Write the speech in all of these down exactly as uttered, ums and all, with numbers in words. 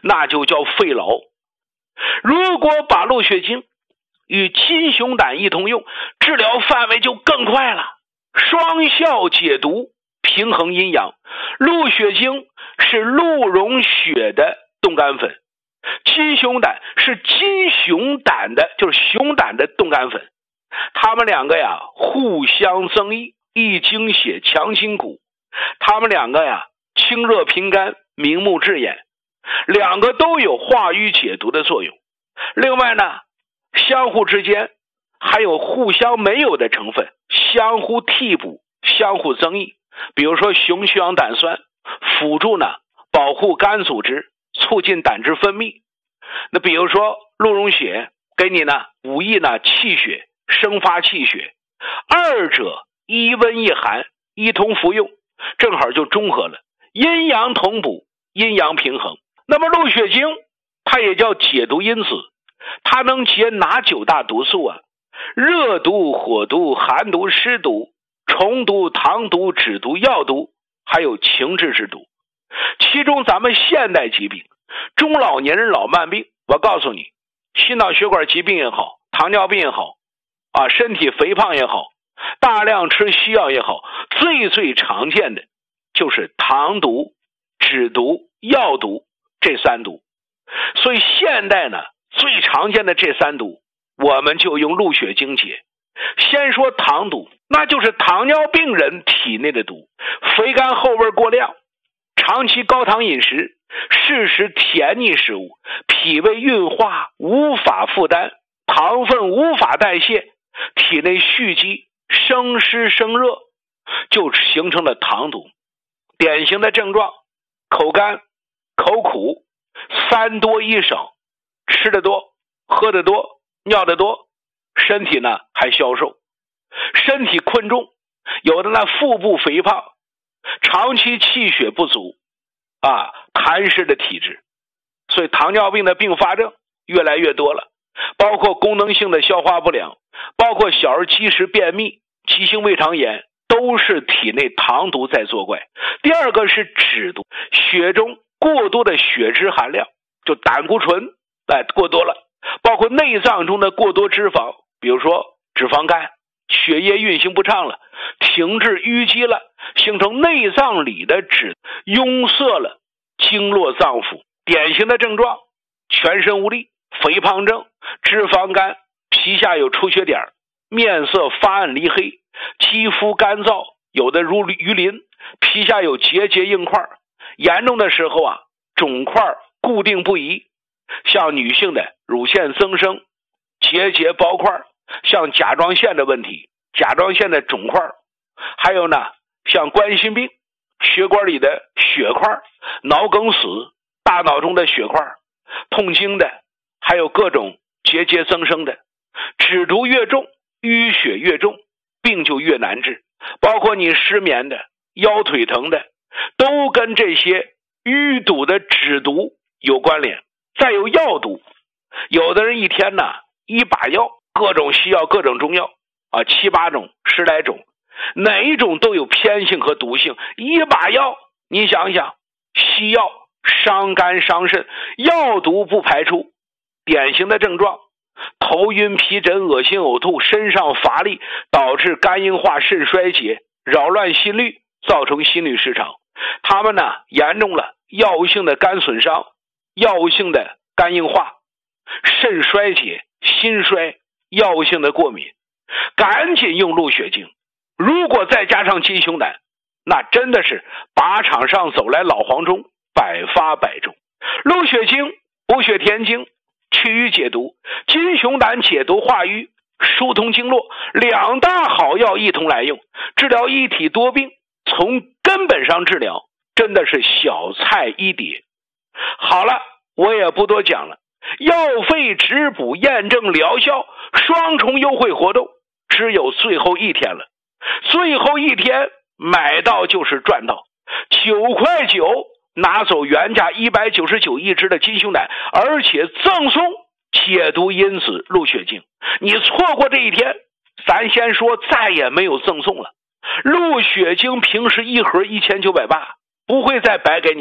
那就叫肺痨。如果把鹿血精与金熊胆一同用，治疗范围就更快了，双效解毒，平衡阴阳。鹿血精是鹿茸血的冻干粉，金熊胆是金熊胆的，就是熊胆的冻干粉。他们两个呀互相增益，益精血，强筋骨。他们两个呀清热平肝，明目治眼，两个都有化瘀解毒的作用。另外呢，相互之间还有互相没有的成分，相互替补，相互增益。比如说熊血氧胆酸辅助呢保护肝组织，促进胆汁分泌。那比如说鹿茸血给你呢五益呢气血，生发气血，二者一温一寒，一同服用，正好就中和了，阴阳同补，阴阳平衡。那么鹿血精它也叫解毒因子，它能解哪九大毒素啊？热毒、火毒、寒毒、湿毒、虫毒、糖毒、脂毒、药毒，还有情志之毒。其中咱们现代疾病，中老年人老慢病，我告诉你，心脑血管疾病也好，糖尿病也好啊，身体肥胖也好，大量吃西药也好，最最常见的就是糖毒、脂毒、药毒这三毒。所以现代呢最常见的这三毒，我们就用鹿血精解。先说糖毒，那就是糖尿病人体内的毒，肥甘厚味过量，长期高糖饮食，适食甜腻食物，脾胃运化无法负担，糖分无法代谢，体内蓄积，生湿生热，就形成了糖毒。典型的症状，口干、口苦、三多一少，吃得多，喝得多，尿得多，身体呢还消瘦，身体困重，有的呢腹部肥胖，长期气血不足啊，痰湿的体质。所以糖尿病的并发症越来越多了，包括功能性的消化不良，包括小儿积食便秘、急性胃肠炎，都是体内糖毒在作怪。第二个是脂毒，血中过多的血脂含量，就胆固醇哎过多了，包括内脏中的过多脂肪，比如说脂肪肝，血液运行不畅了，停滞淤积了，形成内脏里的脂壅塞了经络脏腑。典型的症状，全身无力、肥胖症、脂肪肝，皮下有出血点，面色发暗离黑，肌肤干燥，有的如鱼鳞，皮下有结节硬块，严重的时候啊，肿块固定不移，像女性的乳腺增生、结节包块，像甲状腺的问题，甲状腺的肿块，还有呢像冠心病，血管里的血块，脑梗死，大脑中的血块，痛经的，还有各种结节增生的。脂毒越重，淤血越重，病就越难治，包括你失眠的、腰腿疼的，都跟这些淤堵的脂毒有关联。再有药毒，有的人一天呢一把药，各种西药、各种中药啊，七八种、十来种，哪一种都有偏性和毒性。一把药，你想想，西药伤肝伤肾，药毒不排出。典型的症状，头晕、皮疹、恶心、呕吐，身上乏力，导致肝硬化、肾衰竭，扰乱心律，造成心律失常。他们呢严重了，药物性的肝损伤，药物性的肝硬化，肾衰竭，心衰，药物性的过敏，赶紧用鹿血精。如果再加上金熊胆，那真的是靶场上走来老黄忠，百发百中。鹿血精补血填精，祛瘀解毒，金熊胆解毒化瘀，疏通经络，两大好药一同来用，治疗一体多病，从根本上治疗，真的是小菜一碟。好了，我也不多讲了，药费质补验证疗效双重优惠活动只有最后一天了，最后一天买到就是赚到，九块九拿走原价一百九十九一支的金熊胆，而且赠送解毒因子鹿血精。你错过这一天，咱先说再也没有赠送了。鹿血精平时一盒一千九百八，不会再白给你了，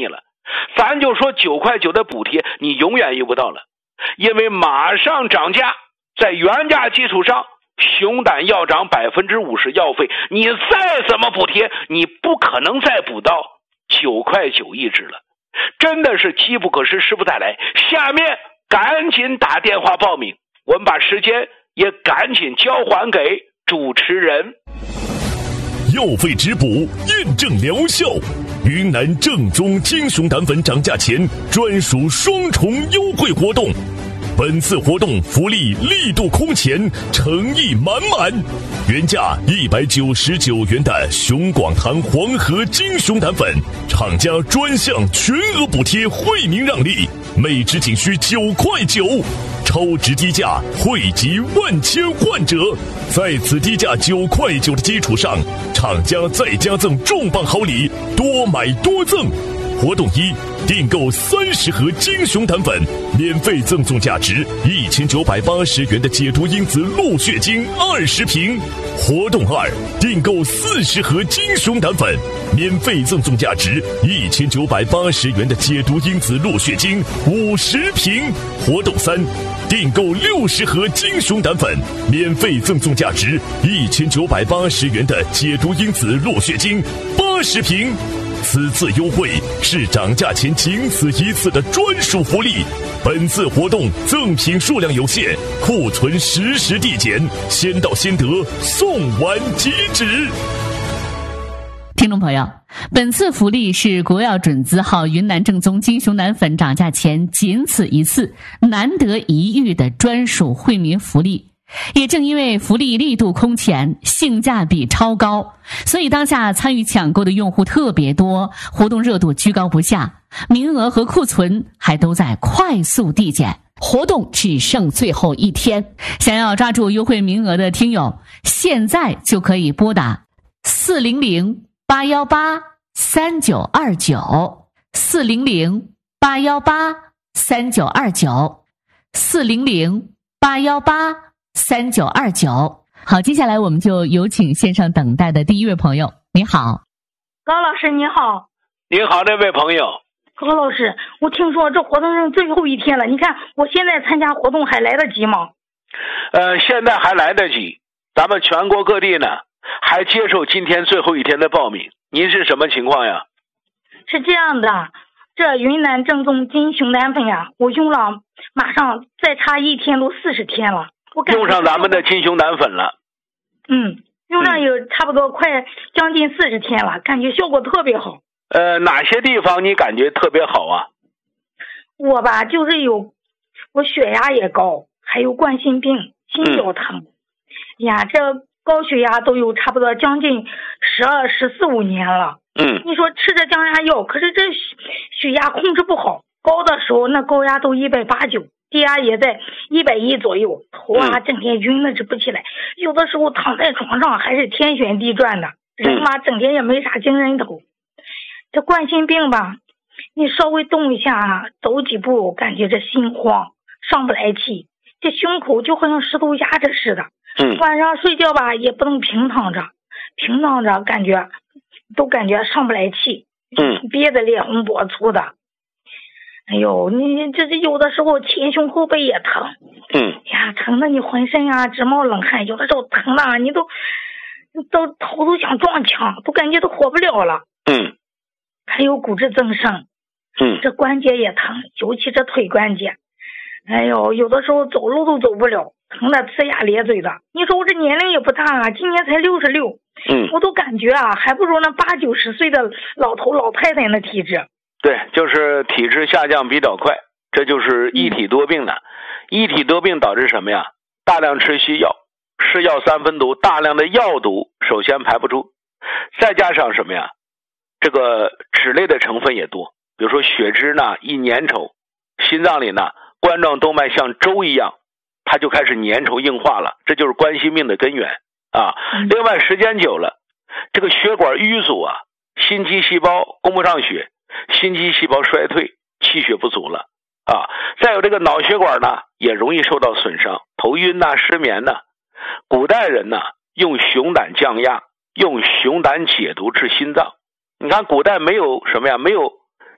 咱就说九块九的补贴你永远遇不到了，因为马上涨价，在原价基础上熊胆要涨 百分之五十 药费，你再怎么补贴你不可能再补到九块九一支了，真的是机不可失时不再来。下面赶紧打电话报名，我们把时间也赶紧交还给主持人。 药费直补，验证疗效。云南正宗金熊胆粉涨价前专属双重优惠活动，本次活动福利力度空前，诚意满满。原价一百九十九元的熊广堂黄河金熊胆粉，厂家专项全额补贴，惠民让利，每支仅需九块九，超值低价惠及万千患者。在此低价九块九的基础上，厂家再加赠重磅好礼，多买多赠。活动一，订购三十盒金熊胆粉，免费赠送价值一千九百八十元的解毒因子鹿血精二十瓶。活动二，订购四十盒金熊胆粉，免费赠送价值一千九百八十元的解毒因子鹿血精五十瓶。活动三，订购六十盒金熊胆粉，免费赠送价值一千九百八十元的解毒因子鹿血精八十瓶。此次优惠是涨价前仅此一次的专属福利，本次活动赠品数量有限，库存实时递减，先到先得，送完即止。 听众朋友，本次福利是国药准字号云南正宗金熊胆粉涨价前仅此一次，难得一遇的专属惠民福利。也正因为福利力度空前，性价比超高，所以当下参与抢购的用户特别多，活动热度居高不下，名额和库存还都在快速递减，活动只剩最后一天。想要抓住优惠名额的听友，现在就可以拨打四零零八一八三九二九 四零零八一八三九二九 四零零八一八三九二九。好，接下来我们就有请线上等待的第一位朋友。你好。 高老师你好。 你好，这位朋友。 高老师，我听说这活动是最后一天了，你看我现在参加活动还来得及吗？ 呃，现在还来得及，咱们全国各地呢还接受今天最后一天的报名。您是什么情况呀？ 是这样的，这云南正宗金熊胆粉呀，我用了马上再差一天都四十天了，我用上咱们的金熊胆粉了。 嗯，用上有差不多快将近四十天了，感觉效果特别好。 呃，哪些地方你感觉特别好啊？ 我吧，就是有我血压也高，还有冠心病、心绞疼。嗯、呀，这高血压都有差不多将近十二、十四五年了。 嗯， 你说吃着降压药，可是这血压控制不好，高的时候那高压都一百八九。低压也在一百一左右，头啊整天晕的直不起来，有的时候躺在床上还是天旋地转的，人嘛整天也没啥精神头。这冠心病吧，你稍微动一下走几步感觉这心慌上不来气，这胸口就好像石头压着似的。 嗯， 晚上睡觉吧也不能平躺着，平躺着感觉都感觉上不来气。 嗯， 憋得脸红脖粗的。哎呦，你这这有的时候前胸后背也疼。 嗯呀，疼的你浑身啊直冒冷汗，有的时候疼的你都都头都想撞墙，都感觉都活不了了。 嗯， 还有骨质增生。 嗯， 这关节也疼，尤其这腿关节。哎呦，有的时候走路都走不了，疼的呲牙咧嘴的。你说我这年龄也不大啊，今年才六十六。 嗯， 我都感觉啊还不如那八九十岁的老头老太太的体质。 对，就是体质下降比较快，这就是一体多病了。一体多病导致什么呀？大量吃西药，是药三分毒，大量的药毒首先排不出，再加上什么呀？这个脂类的成分也多，比如说血脂呢一粘稠，心脏里呢冠状动脉像粥一样，它就开始粘稠硬化了，这就是冠心病的根源啊。另外时间久了，这个血管淤阻啊，心肌细胞供不上血，心肌细胞衰退，气血不足了啊。再有这个脑血管呢也容易受到损伤，头晕呐、失眠呐。古代人呢用熊胆降压，用熊胆解毒治心脏。你看古代没有什么呀，没有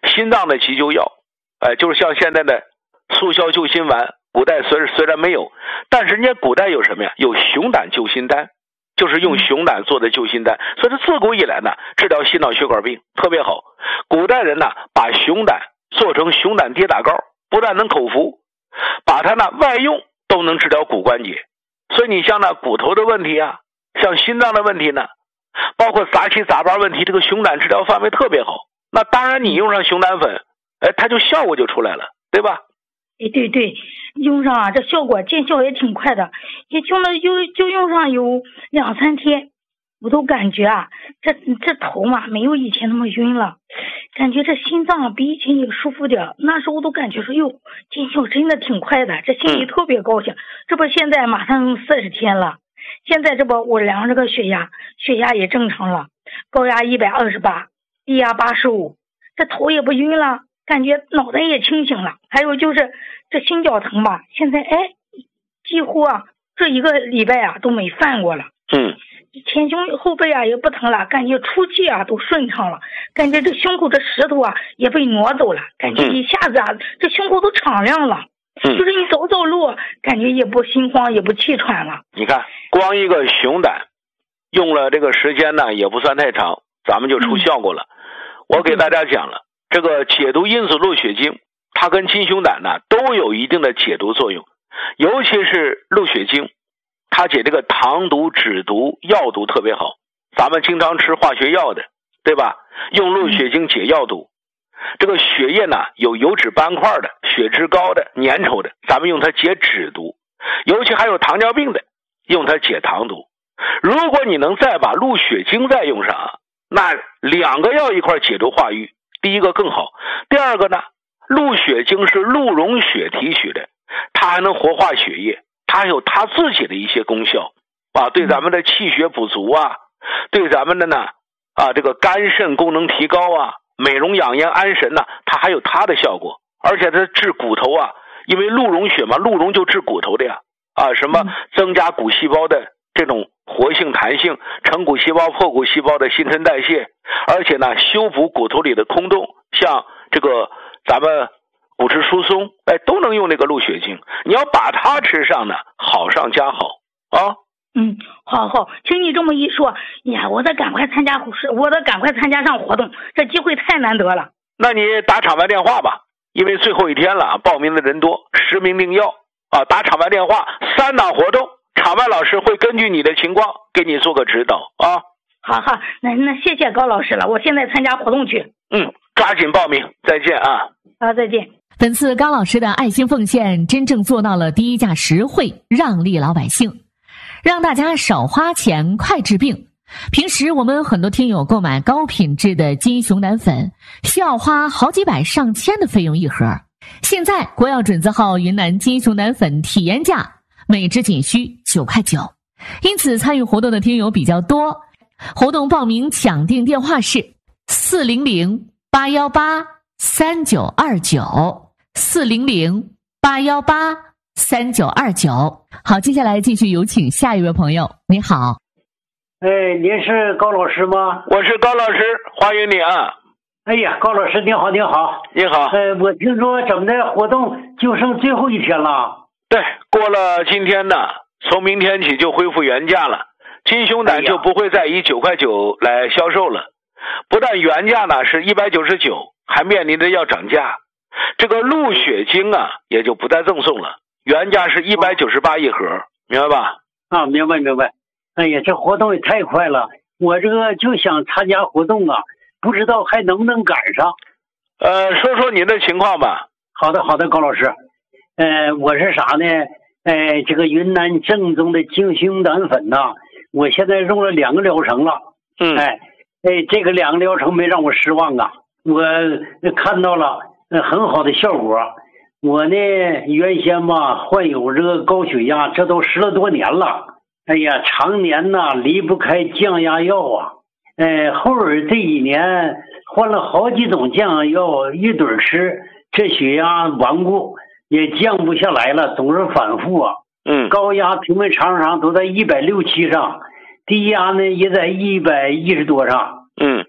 心脏的急救药，哎，就是像现在的速效救心丸，古代虽虽然没有，但是人家古代有什么呀？有熊胆救心丹，就是用熊胆做的救心丹，所以这自古以来呢，治疗心脑血管病特别好。古代人呢，把熊胆做成熊胆跌打膏，不但能口服，把它呢外用都能治疗骨关节。所以你像那骨头的问题啊，像心脏的问题呢，包括杂七杂八问题，这个熊胆治疗范围特别好。那当然你用上熊胆粉，哎，它就效果就出来了，对吧？ 哎，对对，用上啊，这效果见效也挺快的，也用了就就用上有两三天，我都感觉啊，这这头嘛没有以前那么晕了，感觉这心脏比以前也舒服点。那时候都感觉说，哟，见效真的挺快的，这心里特别高兴。这不现在马上四十天了，现在这不我量这个血压，血压也正常了，高压一百二十八，低压八十五，这头也不晕了。感觉脑袋也清醒了，还有就是这心绞疼吧，现在哎，几乎啊这一个礼拜啊都没犯过了。 嗯， 前胸后背啊也不疼了，感觉出气啊都顺畅了，感觉这胸口这石头啊也被挪走了，感觉一下子啊、嗯、这胸口都敞亮了。嗯，就是你走走路，感觉也不心慌也不气喘了。 你看，光一个熊胆用了这个时间呢也不算太长，咱们就出效果了。嗯、我给大家讲了。这个解毒因子鹿血精，它跟金熊胆呢都有一定的解毒作用，尤其是鹿血精，它解这个糖毒、脂毒、药毒特别好。咱们经常吃化学药的，对吧？用鹿血精解药毒。这个血液呢有油脂斑块的、血脂高的、粘稠的，咱们用它解脂毒。尤其还有糖尿病的，用它解糖毒。如果你能再把鹿血精再用上，那两个药一块解毒化瘀。第一个更好，第二个呢，鹿血精是鹿茸血提取的，它还能活化血液，它有它自己的一些功效啊，对咱们的气血补足啊，对咱们的呢啊这个肝肾功能提高啊，美容养颜安神呢，它还有它的效果，而且它治骨头啊，因为鹿茸血嘛，鹿茸就治骨头的呀啊，什么增加骨细胞的这种活性弹性，成骨细胞破骨细胞的新陈代谢，而且呢修补骨头里的空洞，像这个咱们骨质疏松，哎，都能用那个鹿血精。你要把它吃上呢，好上加好啊。 嗯，好好，听你这么一说呀，我得赶快参加我得赶快参加上活动，这机会太难得了。 那你打场外电话吧，因为最后一天了，报名的人多，实名订药啊，打场外电话，三档活动。场外老师会根据你的情况给你做个指导啊。 好好，那那谢谢高老师了，我现在参加活动去。 嗯，抓紧报名，再见啊。 好，再见。 本次高老师的爱心奉献真正做到了低价实惠，让利老百姓，让大家少花钱快治病。平时我们很多听友购买高品质的金熊胆粉需要花好几百上千的费用一盒，现在国药准字号云南金熊胆粉体验价每支仅需九块九，因此参与活动的听友比较多。活动报名抢订电话是四零零八幺八三九二九四零零八幺八三九二九。好，接下来继续有请下一位朋友。你好， 哎，您是高老师吗？ 我是高老师，欢迎你啊。 哎呀，高老师您好，您好， 你好。 呃，我听说咱们的活动就剩最后一天了。 对，过了今天呢，从明天起就恢复原价了，金熊胆就不会再以九块九来销售了。不但原价呢是一百九十九，还面临着要涨价。这个鹿血精啊，也就不再赠送了，原价是一百九十八一盒，明白吧？ 啊，明白明白。哎呀，这活动也太快了，我这个就想参加活动啊，不知道还能不能赶上。 呃，说说您的情况吧。 好的好的，高老师。呃，我是啥呢？呃，这个云南正宗的金熊胆粉呐、啊，我现在用了两个疗程了。 嗯， 哎，哎，这个两个疗程没让我失望啊，我看到了很好的效果。我呢，原先吧患有这个高血压，这都十了多年了。哎呀，常年呐离不开降压药啊。呃，后儿这几年换了好几种降压药，一顿吃，这血压顽固。也降不下来了，总是反复啊。 嗯， 高压平均常常都在一百六七上，低压呢也在一百一十多上。 嗯，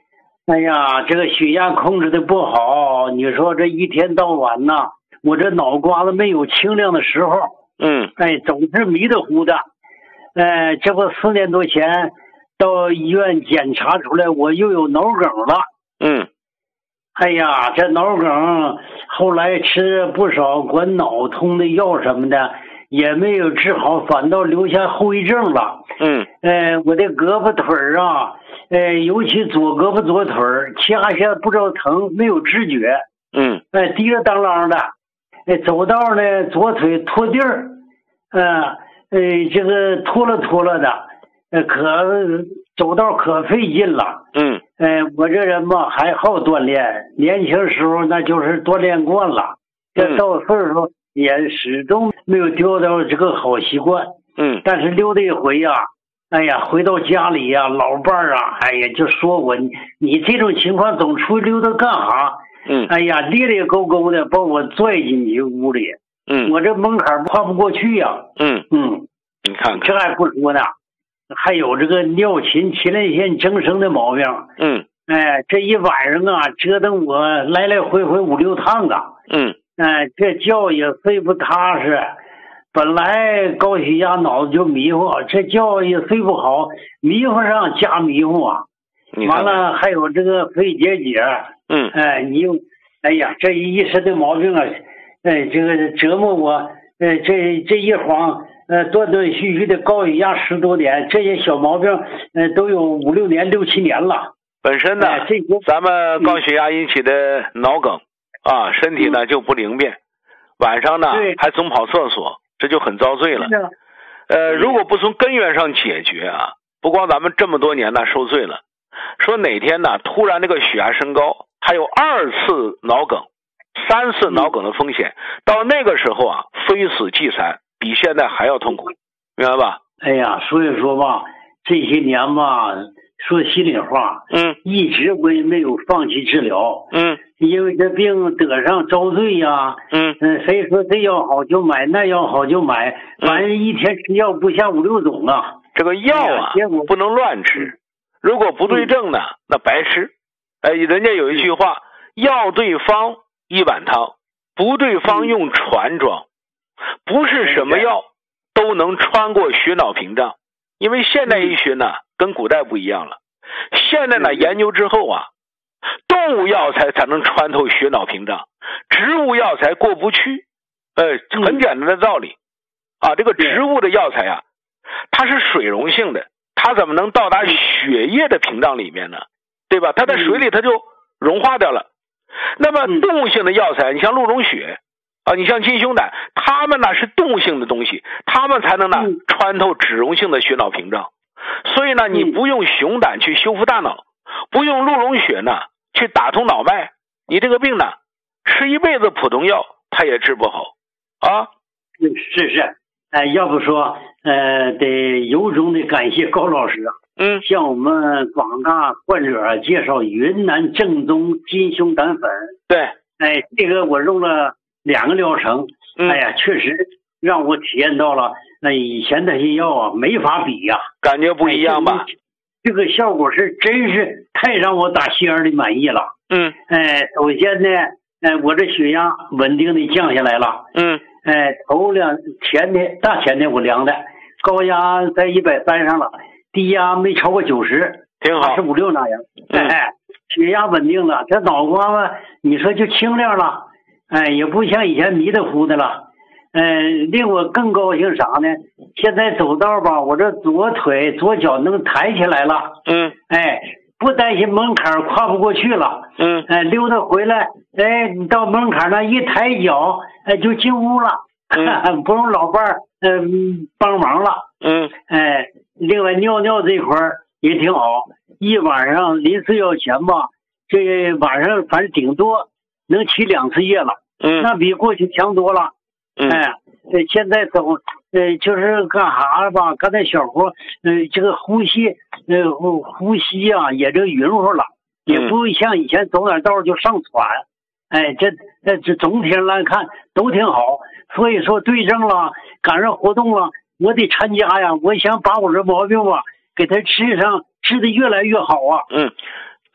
哎呀，这个血压控制的不好，你说这一天到晚呐，我这脑瓜子没有清亮的时候， 嗯， 哎，总是迷糊糊的。呃，这不四年多前到医院检查出来，我又有脑梗了。 嗯， 哎呀，这脑梗后来吃不少管脑通的药什么的，也没有治好，反倒留下后遗症了。 嗯， 呃，我的胳膊腿儿啊，呃，尤其左胳膊左腿儿掐一下不知道疼，没有知觉。 嗯， 哎，滴了当啷的，哎，走道呢，左腿拖地儿，呃，呃，这个拖了拖了的，呃，可走道可费劲了。 嗯， 呃，我这人嘛还好锻炼，年轻时候那就是锻炼惯了，这到岁数也始终没有丢掉这个好习惯。 嗯， 但是溜达一回呀、啊，哎呀，回到家里呀、啊，老伴儿啊，哎呀，就说我你你这种情况总出去溜达干啥？ 嗯， 哎呀，咧咧勾勾的把我拽进去屋里。 嗯， 我这门槛跨不过去呀、啊。 嗯嗯， 你看看， 这还不说呢，还有这个尿频、前列腺增生的毛病。 嗯， 哎，这一晚上啊，折腾我来来回回五六趟啊。 嗯， 哎，这觉也睡不踏实。本来高血压脑子就迷糊，这觉也睡不好，迷糊上加迷糊啊。完了还有这个肺结节。 嗯， 哎，你又，哎呀，这一身的毛病啊，哎，这个折磨我，呃，这这一晃，呃，断断续续的高血压十多年，这些小毛病，呃，都有五六年、六七年了。 本身呢， 哎、这咱们高血压引起的脑梗、嗯、啊，身体呢就不灵便，晚上呢还总跑厕所，这就很遭罪了。呃，如果不从根源上解决啊，不光咱们这么多年呢受罪了，说哪天呢突然这个血压升高，还有二次脑梗、三次脑梗的风险，到那个时候啊，非死即残，比现在还要痛苦，明白吧？ 哎呀，所以说吧，这些年吧，说心里话， 嗯， 一直我也没有放弃治疗， 嗯， 因为这病得上遭罪呀， 嗯嗯，谁说这药好就买，那药好就买，反正一天吃药不下五六种啊。 这个药啊，哎、不能乱吃，如果不对症呢，嗯、那白吃。哎，人家有一句话，药对方一碗汤，不对方用船装。不是什么药都能穿过血脑屏障，因为现代医学呢跟古代不一样了。现在呢研究之后啊，动物药材才能穿透血脑屏障，植物药材过不去。呃，很简单的道理啊，这个植物的药材啊，它是水溶性的，它怎么能到达血液的屏障里面呢？对吧？它在水里它就融化掉了。那么动物性的药材，你像鹿茸血啊，你像金熊胆，它们呢是动物性的东西，它们才能呢穿透脂溶性的血脑屏障。所以呢，你不用熊胆去修复大脑，不用鹿茸血呢去打通脑脉，你这个病呢吃一辈子普通药它也治不好啊。 是是，哎，要不说呃，得由衷的感谢高老师啊。 嗯， 向我们广大患者介绍云南正宗金熊胆粉。 对， 哎，这个我用了两个疗程， 嗯、 哎呀，确实让我体验到了那以前那些药啊没法比呀、啊， 感觉不一样吧？ 哎、这个效果是真是太让我打心眼里满意了。 嗯， 哎，首先呢，哎，我这血压稳定的降下来了。 嗯， 哎，头两前天大前天我量的高压在一百三上了。低压没超过九十， 挺好， 二十五六那样。 嗯、 哎，血压稳定了，这脑瓜子你说就清亮了，哎，也不像以前迷得糊的了。嗯、呃，令我更高兴啥呢？现在走道吧，我这左腿左脚能抬起来了。 嗯， 哎，不担心门槛跨不过去了。 嗯， 哎，溜达回来，哎，你到门槛那一抬脚，哎，就进屋了。 嗯， 不用老伴儿嗯帮忙了。 嗯， 哎。另外尿尿这块也挺好，一晚上临睡觉前吧，这晚上反正顶多能起两次夜了， 嗯， 那比过去强多了。 嗯， 哎，现在走，呃，就是干啥吧，干点小活，呃，这个呼吸，呃，呼呼吸啊，也这匀乎了，也不像以前走点道就上喘。哎，这这这总体上来看都挺好，所以说对症了，赶上活动了。我得参加呀！我想把我这毛病吧，给他治上，治得越来越好啊。 嗯，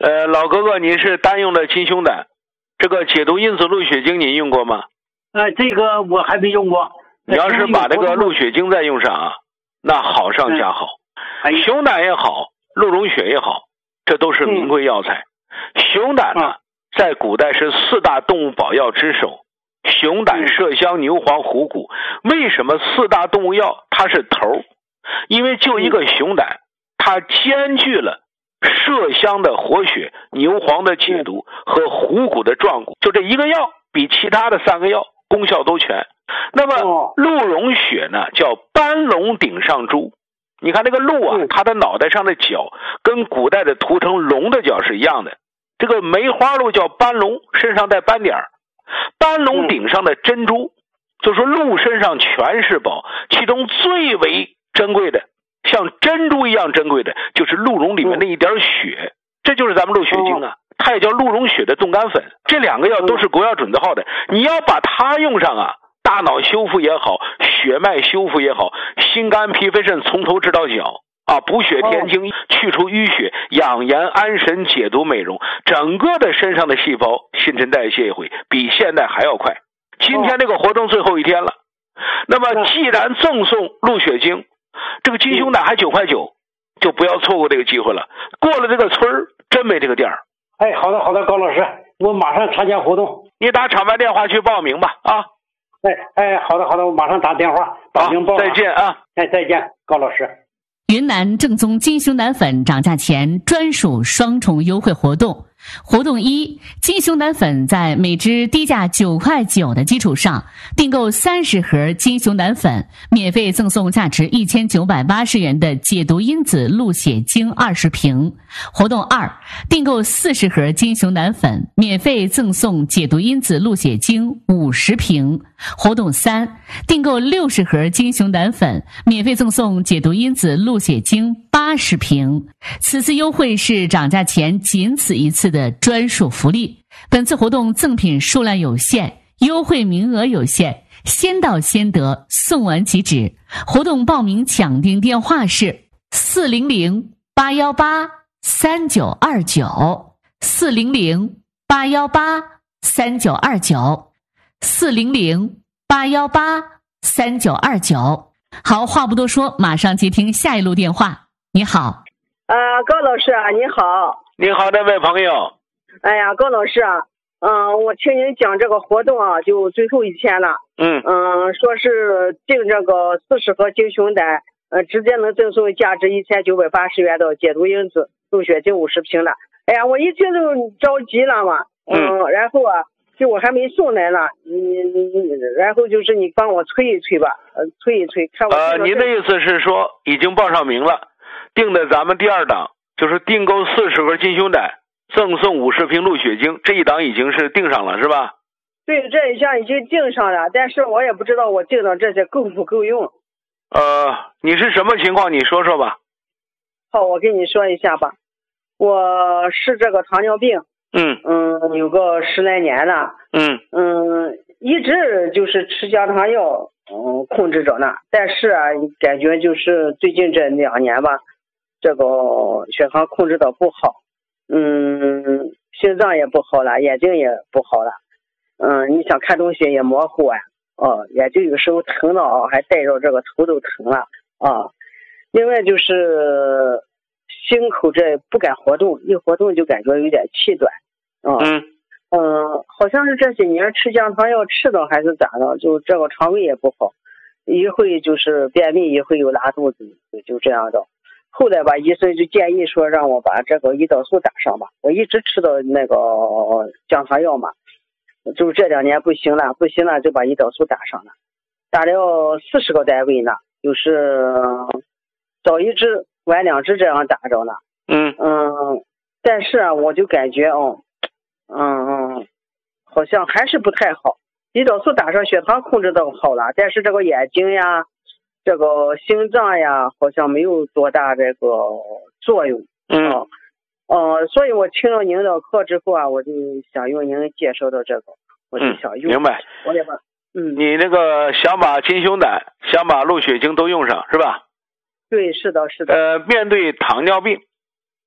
呃，老哥哥，您是单用的金熊胆，这个解毒因子鹿血精您用过吗？ 呃，这个我还没用过。 你要是把这个鹿血精再用上啊，那好上加好。 嗯、 熊胆也好，鹿茸血也好，这都是名贵药材。嗯、熊胆呢，在古代是四大动物保药之首。熊胆、麝香、牛黄、虎骨，为什么四大动物药它是头？因为就一个熊胆，它兼具了麝香的活血、牛黄的解毒和虎骨的壮骨，就这一个药比其他的三个药功效都全。那么鹿茸血呢，叫斑龙顶上珠。你看这个鹿啊，它的脑袋上的角跟古代的涂成龙的角是一样的。这个梅花鹿叫斑龙，身上带斑点儿。斑龙顶上的珍珠，就说鹿身上全是宝，其中最为珍贵的，像珍珠一样珍贵的，就是鹿茸里面那一点血，这就是咱们鹿血精啊，它也叫鹿茸血的冻干粉。这两个药都是国药准字号的，你要把它用上啊，大脑修复也好，血脉修复也好，心肝脾肺肾从头治到脚啊，补血填精，去除淤血，养颜安神，解毒美容，整个的身上的细胞新陈代谢会比现代还要快。今天这个活动最后一天了，那么既然赠送鹿血精，这个金熊胆还九块九，就不要错过这个机会了。过了这个村儿，真没这个店儿。 哎，好的好的，高老师，我马上参加活动。 你打厂办电话去报名吧啊！ 哎哎，好的好的，我马上打电话报名报。 再见啊！ 哎，再见，高老师。 云南正宗金熊胆粉涨价前专属双重优惠活动。活动一，金熊胆粉在每支低价九块九的基础上，订购三十盒金熊胆粉，免费赠送价值一千九百八十元的解毒因子鹿血精二十瓶。活动二，订购四十盒金熊胆粉，免费赠送解毒因子鹿血精五十瓶。活动三，订购六十盒金熊胆粉，免费赠送解毒因子鹿血精八十瓶。此次优惠是涨价前仅此一次的专属福利。本次活动赠品数量有限，优惠名额有限，先到先得，送完即止。活动报名抢订电话是四零零八幺八三九二九四零零八幺八三九二九四零零八幺八三九二九。好，话不多说，马上接听下一路电话。你好， 呃，高老师啊，你好。 你好，这位朋友。 哎呀，高老师啊，嗯、呃，我听您讲这个活动啊，就最后一天了。 嗯嗯，说是订这个四十盒金熊胆，呃，直接能赠送价值一千九百八十元的解毒因子鹿血精五十瓶的。哎呀，我一听就着急了嘛。嗯，嗯然后啊，就我还没送来呢，你你，然后就是你帮我催一催吧，呃，催一催，看我。 呃，您的意思是说已经报上名了，定的咱们第二档就是订购四十盒金熊胆，赠送五十瓶鹿血精，这一档已经是定上了，是吧？ 对，这一项已经定上了，但是我也不知道我订的这些够不够用。 呃，你是什么情况？你说说吧。 好，我跟你说一下吧。我是这个糖尿病。 嗯嗯，有个十来年了。 嗯嗯，一直就是吃降糖药，嗯，控制着呢。但是啊，感觉就是最近这两年吧，这个血糖控制的不好，嗯，心脏也不好了，眼睛也不好了，嗯，你想看东西也模糊啊，哦，眼睛有时候疼的啊，还带着这个头都疼了啊。另外就是心口这不敢活动，一活动就感觉有点气短，啊， 嗯嗯，好像是这些年吃降糖药吃的还是咋的，就这个肠胃也不好，一会就是便秘，一会又拉肚子，就这样的。后来吧，医生就建议说让我把这个胰岛素打上吧，我一直吃的那个降糖药嘛，就这两年不行了，不行了就把胰岛素打上了，打了四十个单位呢，就是早一支晚两支这样打着呢。 嗯嗯，但是啊，我就感觉哦，嗯嗯，好像还是不太好。胰岛素打上，血糖控制的好了，但是这个眼睛呀，这个心脏呀，好像没有多大这个作用。 嗯， 哦、呃，所以我听了您的课之后啊，我就想用您介绍的这个，我就想用。 嗯、明白。 我也把，嗯， 你那个想把金熊胆、想把鹿血精都用上是吧？ 对，是的，是的。 呃，面对糖尿病，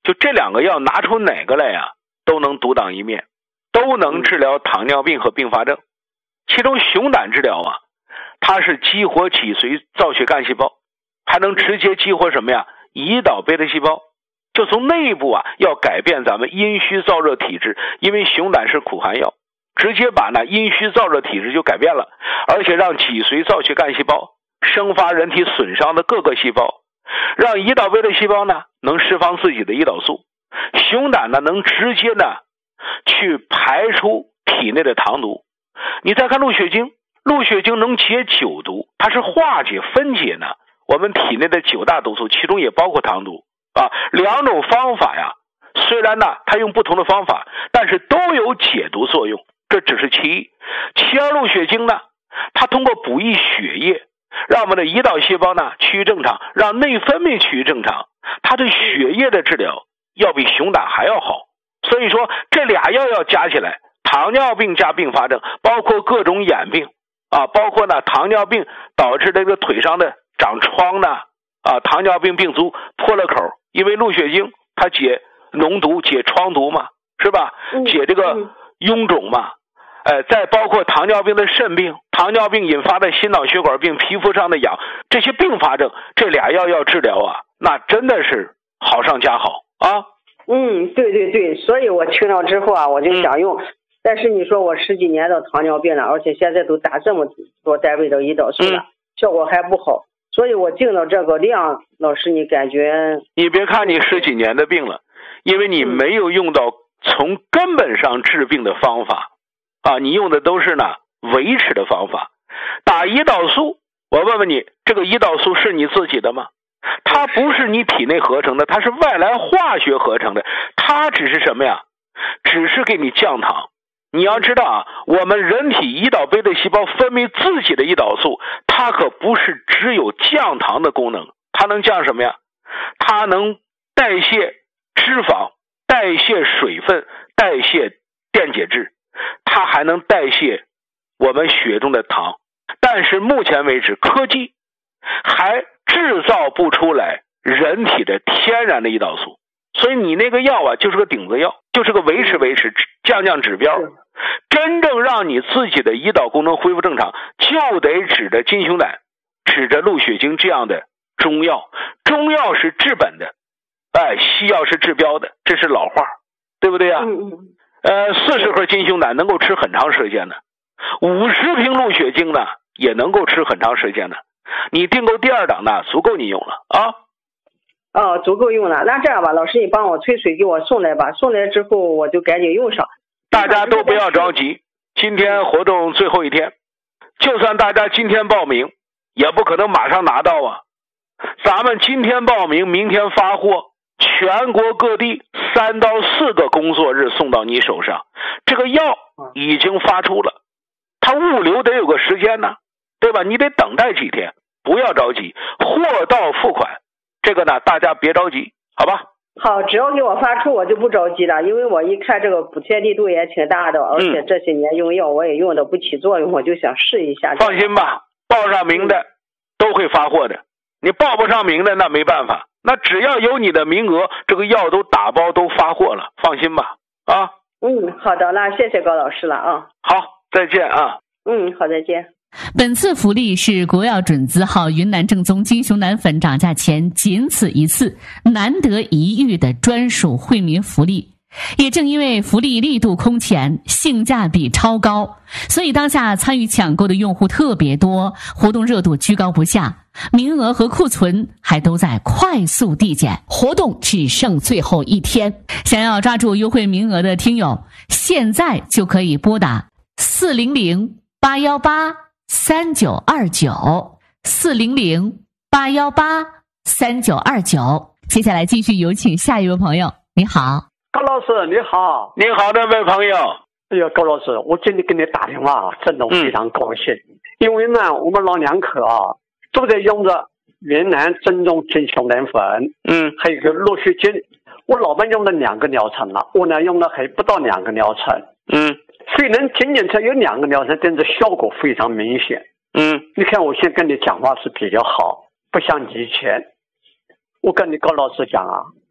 就这两个药拿出哪个来呀、啊，都能独当一面，都能治疗糖尿病和并发症。其中熊胆治疗啊，它是激活脊髓造血干细胞，还能直接激活什么呀？胰岛贝塔细胞，就从内部啊要改变咱们阴虚燥热体质，因为熊胆是苦寒药，直接把那阴虚燥热体质就改变了，而且让脊髓造血干细胞生发人体损伤的各个细胞，让胰岛贝塔细胞呢能释放自己的胰岛素。熊胆呢能直接呢去排出体内的糖毒。你再看鹿血精，鹿血精能解酒毒，它是化解分解呢我们体内的九大毒素，其中也包括糖毒啊。两种方法呀，虽然呢它用不同的方法，但是都有解毒作用，这只是其一。其二，鹿血精呢，它通过补益血液，让我们的胰岛细胞呢趋于正常，让内分泌趋于正常，它对血液的治疗要比熊胆还要好。所以说这俩药要加起来，糖尿病加并发症，包括各种眼病啊，包括呢糖尿病导致这个腿上的长疮呢啊，糖尿病病足破了口，因为鹿血精它解脓毒解疮毒嘛，是吧？解这个臃肿嘛。呃，再包括糖尿病的肾病，糖尿病引发的心脑血管病，皮肤上的痒，这些并发症，这俩药要治疗啊，那真的是好上加好啊。 嗯，对对对，所以我听到之后啊，我就想用。嗯、但是你说我十几年的糖尿病了，而且现在都打这么多单位的胰岛素了，嗯、效果还不好，所以我定的这个量，老师你感觉？ 你别看你十几年的病了，因为你没有用到从根本上治病的方法。啊，你用的都是呢维持的方法。打胰岛素，我问问你，这个胰岛素是你自己的吗？它不是你体内合成的，它是外来化学合成的。它只是什么呀？只是给你降糖。你要知道啊，我们人体胰岛贝塔细胞分泌自己的胰岛素，它可不是只有降糖的功能，它能降什么呀？它能代谢脂肪，代谢水分，代谢电解质。它还能代谢我们血中的糖，但是目前为止科技还制造不出来人体的天然的胰岛素，所以你那个药啊就是个顶子药，就是个维持维持降降指标。真正让你自己的胰岛功能恢复正常，就得指着金熊胆，指着鹿血精这样的中药。中药是治本的，哎，西药是治标的，这是老话，对不对啊？ 嗯嗯。 呃，四十克金熊胆能够吃很长时间的，五十瓶鹿血精呢也能够吃很长时间的。你订购第二档呢，足够你用了啊。 哦，足够用了。那这样吧，老师你帮我催水给我送来吧，送来之后我就赶紧用上。 大家都不要着急，今天活动最后一天，就算大家今天报名，也不可能马上拿到啊。咱们今天报名，明天发货。全国各地三到四个工作日送到你手上，这个药已经发出了，它物流得有个时间呢，对吧？你得等待几天，不要着急，货到付款，这个呢大家别着急，好吧？ 好，只要给我发出我就不着急了，因为我一看这个补贴力度也挺大的，而且这些年用药我也用的不起作用，我就想试一下。 放心吧，报上名的都会发货的，你报不上名的那没办法。那只要有你的名额，这个药都打包都发货了，放心吧啊。 嗯，好的，那谢谢高老师了啊。 好，再见啊。 嗯，好，再见。 本次福利是国药准字号云南正宗金熊胆粉涨价前仅此一次，难得一遇的专属惠民福利。也正因为福利力度空前，性价比超高，所以当下参与抢购的用户特别多，活动热度居高不下，名额和库存还都在快速递减，活动只剩最后一天。想要抓住优惠名额的听友，现在就可以拨打四零零八一八三九二九 四零零八一八三九二九。接下来继续有请下一位朋友。你好， 高老师你好。 你好，这位朋友。 哎呀，高老师，我今天给你打电话真的非常高兴、嗯、因为呢我们老两口啊都在用着云南正宗金熊胆粉， 嗯， 还有一个鹿血精。我老伴用了两个疗程了，我呢用了还不到两个疗程， 嗯， 虽然仅仅才有两个疗程，但是效果非常明显。 嗯， 你看我现在跟你讲话是比较好，不像以前。我跟你高老师讲啊，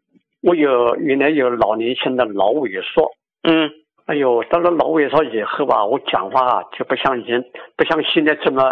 我有原来有老年性的脑萎缩， 嗯， 哎呦，到了脑萎缩以后吧，我讲话啊就不像人，不像现在这么